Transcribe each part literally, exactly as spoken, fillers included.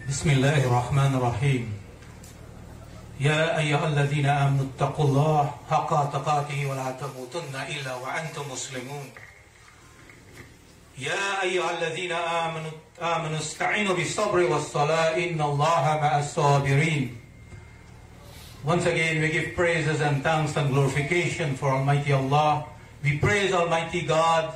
بسم الله الرحمن الرحيم يا أيها الذين آمنوا اتقوا الله حق تقاته ولا تموتن إلا وأنتم مسلمون يا أيها الذين آمنوا آمنوا استعينوا بالصبر والصلاة إن الله مع الصابرين. Once again we give praises and thanks and glorification for Almighty Allah. We praise Almighty God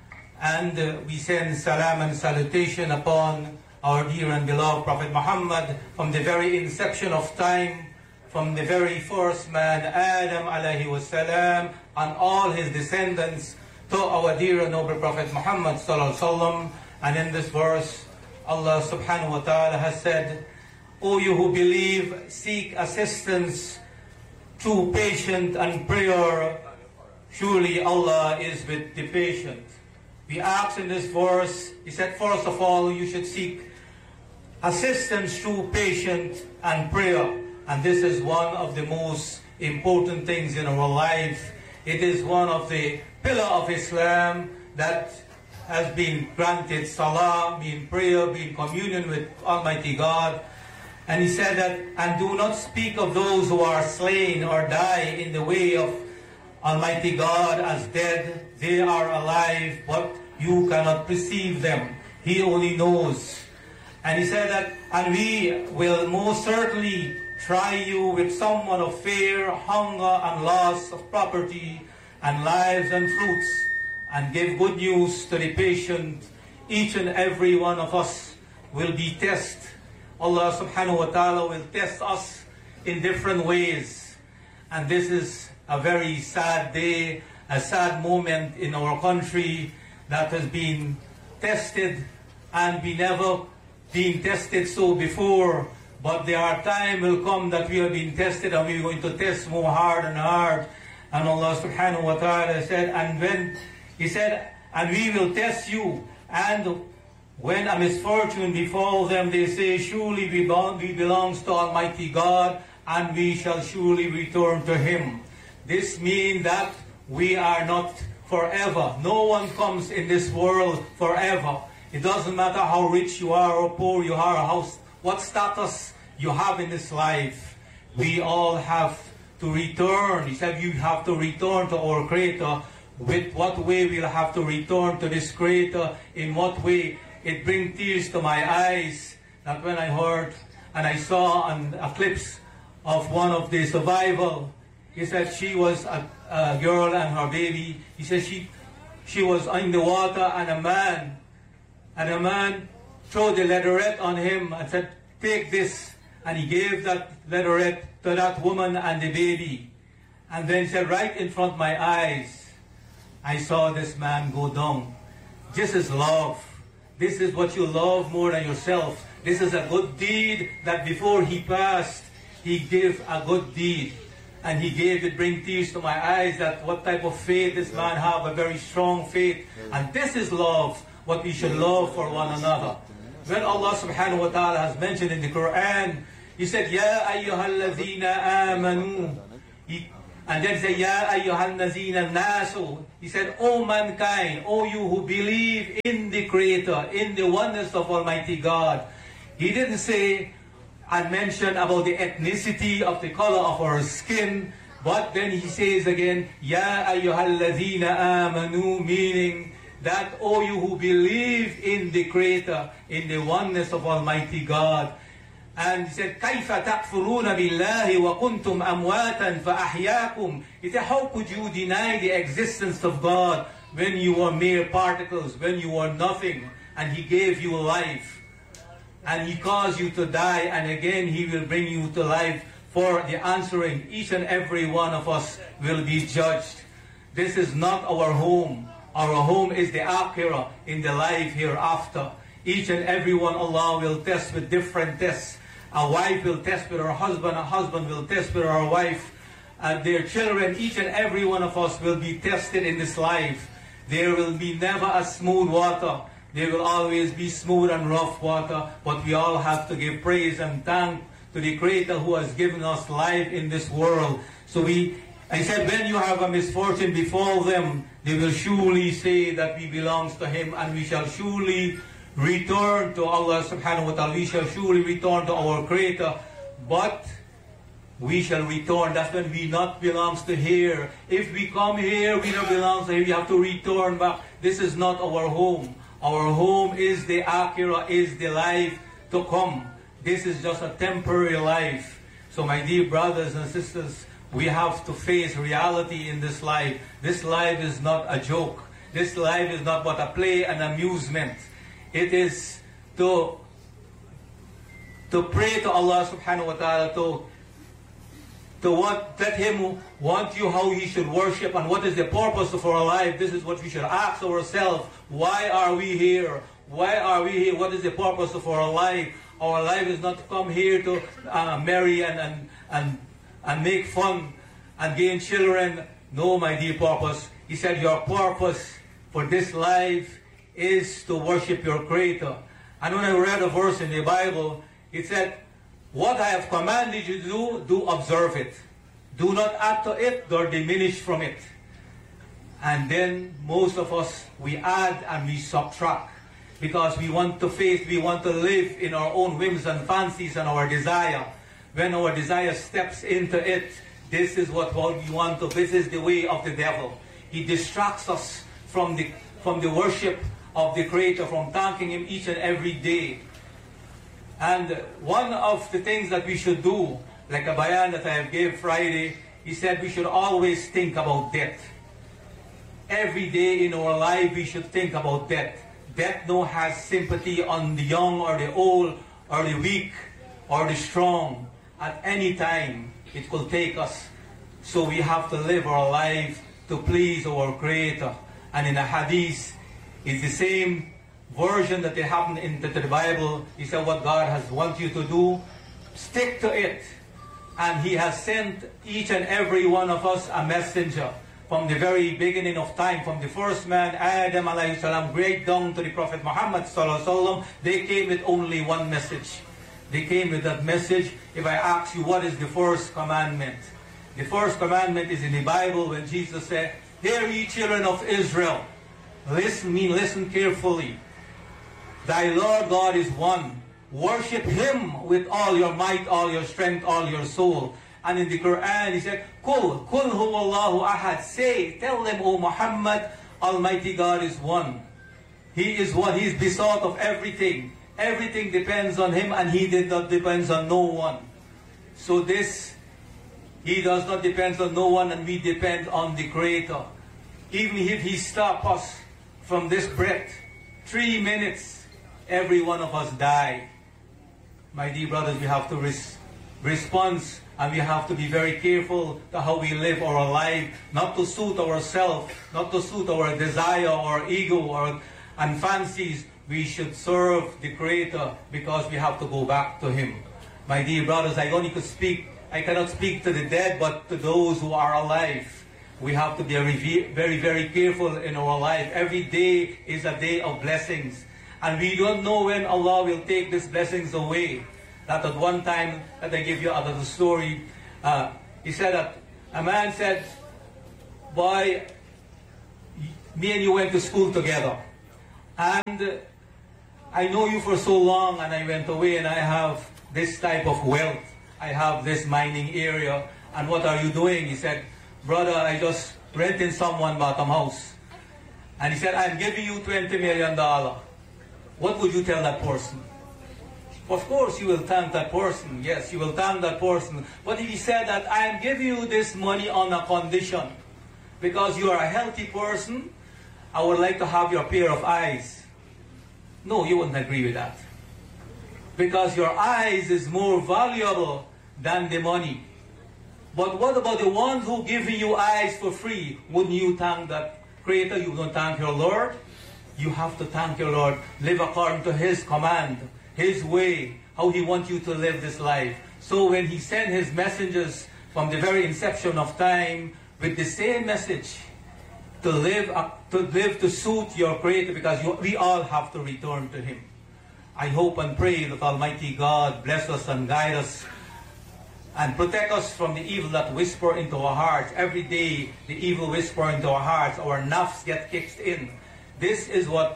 and uh, we send salam and salutation upon our dear and beloved Prophet Muhammad from the very inception of time, from the very first man Adam alayhi wasalam and all his descendants to our dear and noble Prophet Muhammad sallallahu alaihi wasallam. And in this verse Allah subhanahu wa ta'ala has said, O you who believe, seek assistance through patience and prayer. Surely Allah is with the patient. We ask in this verse, he said, first of all, you should seek assistance through patience and prayer. And this is one of the most important things in our life. It is one of the pillars of Islam that has been granted, salah, being prayer, being communion with Almighty God. And he said that, and do not speak of those who are slain or die in the way of Almighty God as dead. They are alive, but you cannot perceive them. He only knows. And he said that, and we will most certainly try you with somewhat of fear, hunger, and loss of property, and lives and fruits, and give good news to the patient. Each and every one of us will be tested. Allah subhanahu wa ta'ala will test us in different ways. And this is a very sad day, a sad moment in our country that has been tested, and we never been tested so before. But there are time will come that we have been tested and we're going to test more hard and hard. And Allah subhanahu wa ta'ala said, and when He said, and we will test you, and when a misfortune befalls them, they say, surely we belong, we belongs to Almighty God, and we shall surely return to Him. This means that we are not forever. No one comes in this world forever. It doesn't matter how rich you are or poor you are, or how, what status you have in this life. We all have to return. He said, you have to return to our Creator. With what way we'll have to return to this Creator? In what way? It brings tears to my eyes. That when I heard and I saw an eclipse of one of the survival, he said she was a, a girl and her baby. He said she, she was in the water, and a man, and a man threw the leatherette on him and said, take this. And he gave that leatherette to that woman and the baby. And then he said, right in front of my eyes, I saw this man go down. This is love. This is what you love more than yourself. This is a good deed that before he passed, he gave a good deed. And he gave it, bring tears to my eyes, that what type of faith this man have, a very strong faith. And this is love, what we should love for one another. When Allah subhanahu wa ta'ala has mentioned in the Quran, He said, Ya ayyuhalladhina amanu. And then he said, Ya ayyuhalladhina nasu. He said, O mankind, O you who believe in the Creator, in the oneness of Almighty God. He didn't say and mention about the ethnicity of the color of our skin, but then he says again, Ya ayyuhalladhina amanu, meaning that, O you who believe in the Creator, in the oneness of Almighty God. And he said, كَيْفَ تَكْفُرُونَ بِاللَّهِ وَكُنْتُمْ أَمْوَاتًا فَأَحْيَاكُمْ. He said, how could you deny the existence of God when you were mere particles, when you were nothing, and He gave you life, and He caused you to die, and again He will bring you to life for the answering. Each and every one of us will be judged. This is not our home. Our home is the akhirah, in the life hereafter. Each and every one Allah will test with different tests. A wife will test with her husband, a husband will test with her wife, and their children. Each and every one of us will be tested in this life. There will be never a smooth water. There will always be smooth and rough water, but we all have to give praise and thank to the Creator who has given us life in this world. So we, I said, when you have a misfortune befall them, they will surely say that we belong to Him, and we shall surely return to Allah subhanahu wa ta'ala. We shall surely return to our Creator, but we shall return. That's when we not belongs to here. If we come here, we don't belong to here. We have to return back. This is not our home. Our home is the Akhirah, is the life to come. This is just a temporary life. So my dear brothers and sisters, we have to face reality in this life. This life is not a joke. This life is not but a play and amusement. It is to, to pray to Allah subhanahu wa ta'ala, to to what, let Him want you how He should worship, and what is the purpose of our life. This is what we should ask ourselves. Why are we here? Why are we here? What is the purpose of our life? Our life is not to come here to uh, marry and, and, and, and make fun and gain children. No, my dear purpose. He said your purpose for this life is to worship your Creator. And when I read a verse in the Bible, it said, what I have commanded you to do, do observe it. Do not add to it nor diminish from it. And then most of us, we add and we subtract. Because we want to face, we want to live in our own whims and fancies and our desire. When our desire steps into it, this is what, what we want to, this is the way of the devil. He distracts us from the, from the worship of the Creator, from thanking Him each and every day. And one of the things that we should do, like a bayan that I gave Friday, he said we should always think about death. Every day in our life we should think about death. Death no has sympathy on the young or the old or the weak or the strong. At any time it will take us. So we have to live our life to please our Creator. And in the hadith, it's the same version that they happen in the, the Bible. He said what God has want you to do, stick to it. And He has sent each and every one of us a messenger. From the very beginning of time, from the first man, Adam alayhi salam, right down to the Prophet Muhammad sallallahu alaihi wasallam, they came with only one message. They came with that message. If I ask you what is the first commandment, the first commandment is in the Bible when Jesus said, "Hear ye children of Israel, listen me, listen carefully. Thy Lord God is one. Worship Him with all your might, all your strength, all your soul." And in the Quran, He said, Kul, Kul huwallahu ahad. Say, tell them, O Muhammad, Almighty God is one. He is one. He is besought of everything. Everything depends on Him, and He did not depends on no one. So this, He does not depend on no one, and we depend on the Creator. Even if He stop us from this breath, three minutes, every one of us die. My dear brothers, we have to res respond. And we have to be very careful to how we live our life, not to suit ourselves, not to suit our desire or ego or and fancies. We should serve the Creator because we have to go back to Him. My dear brothers, I only could speak, I cannot speak to the dead, but to those who are alive. We have to be very, very careful in our life. Every day is a day of blessings. And we don't know when Allah will take these blessings away. That at one time, that I give you another story, uh, he said that a man said, boy, me and you went to school together. And uh, I know you for so long, and I went away and I have this type of wealth. I have this mining area. And what are you doing? He said, brother, I just rented someone bottom house. And he said, I'm giving you twenty million dollars. What would you tell that person? Of course, you will thank that person. Yes, you will thank that person. But if he said that, I am giving you this money on a condition, because you are a healthy person, I would like to have your pair of eyes. No, you wouldn't agree with that. Because your eyes is more valuable than the money. But what about the ones who giving you eyes for free? Wouldn't you thank that Creator? You don't thank your Lord? You have to thank your Lord. Live according to His command, His way, how He wants you to live this life. So when He sent His messengers from the very inception of time with the same message, to live up, to live to suit your Creator, because you, we all have to return to Him. I hope and pray that Almighty God bless us and guide us and protect us from the evil that whisper into our hearts. Every day, the evil whisper into our hearts, our nafs get kicked in. This is what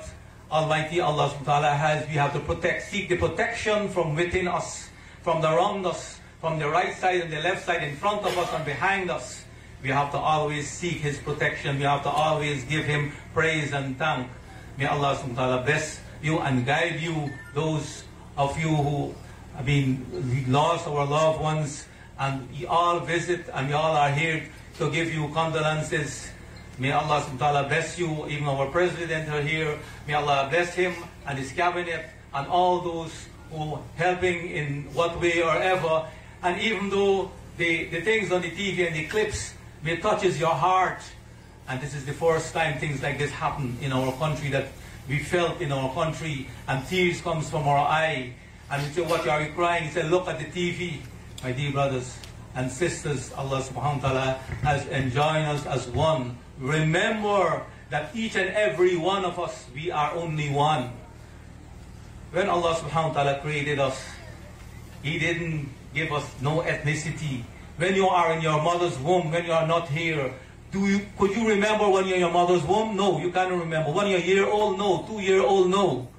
Almighty Allah subhanahu wa ta'ala has, we have to protect, seek the protection from within us, from around us, from the right side and the left side, in front of us and behind us. We have to always seek His protection. We have to always give Him praise and thank. May Allah subhanahu wa ta'ala bless you and guide you, those of you who have been lost our loved ones, and you all visit and we all are here to give you condolences. May Allah subhanahu wa ta'ala bless you, even our president are here. May Allah bless him and his cabinet and all those who helping in what way or ever. And even though the, the things on the T V and the clips may touches your heart, and this is the first time things like this happen in our country, that we felt in our country, and tears comes from our eye, and we say, what are you crying? He said, look at the T V. My dear brothers and sisters, Allah subhanahu wa ta'ala has enjoined us as one. Remember that each and every one of us, we are only one. When Allah subhanahu wa ta'ala created us, He didn't give us no ethnicity. When you are in your mother's womb, when you are not here, do you, could you remember when you're in your mother's womb? No, you can't remember. When you're a year old, no. Two year old, no.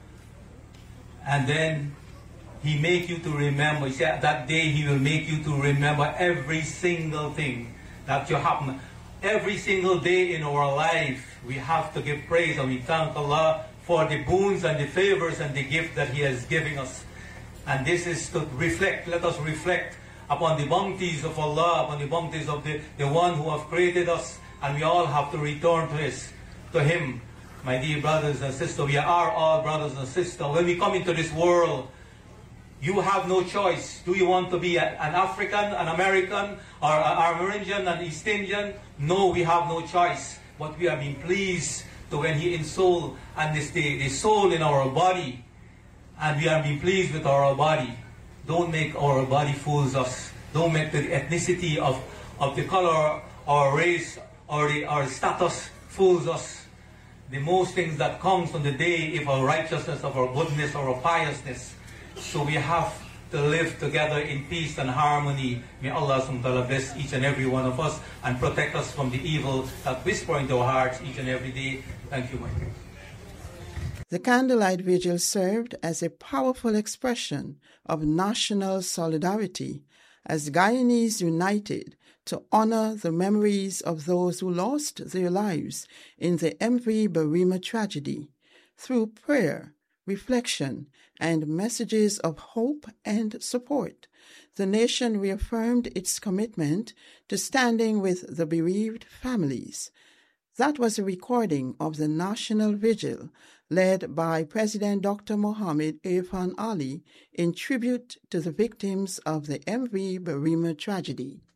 And then He make you to remember. He said that day He will make you to remember every single thing that you happen. Every single day in our life, we have to give praise and we thank Allah for the boons and the favors and the gift that He has given us. And this is to reflect, let us reflect upon the bounties of Allah, upon the bounties of the, the one who have created us, and we all have to return to His, to Him. My dear brothers and sisters, we are all brothers and sisters. When we come into this world, you have no choice. Do you want to be a, an African, an American, or an Amerindian, an East Indian? No, we have no choice. But we have been pleased to when He ensoul and this the, the soul in our body, and we have been pleased with our body. Don't make our body fools us. Don't make the ethnicity of, of the color or race or the our status fools us. The most things that comes on the day of our righteousness, of our goodness, or our piousness. So we have to live together in peace and harmony. May Allah subhanahu wa ta'ala bless each and every one of us and protect us from the evil that whisper into our hearts each and every day. Thank you, my friend. The candlelight vigil served as a powerful expression of national solidarity as Guyanese united to honor the memories of those who lost their lives in the M V Berrima tragedy through prayer, reflection, and messages of hope and support. The nation reaffirmed its commitment to standing with the bereaved families. That was a recording of the National Vigil led by President Doctor Mohammed Irfan Ali in tribute to the victims of the M V Berrima tragedy.